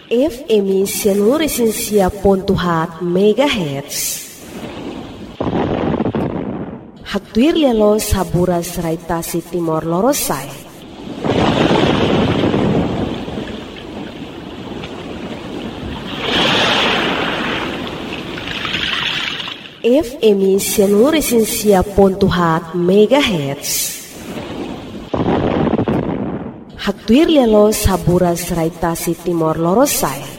FM Sianuresinsia.hat MHz. Hatuir lelo saburas raitasi Timor Lorosai. FM Sianuresinsia.hat MHz. Hatuir lelo saburas raitasi Timor Lorosai.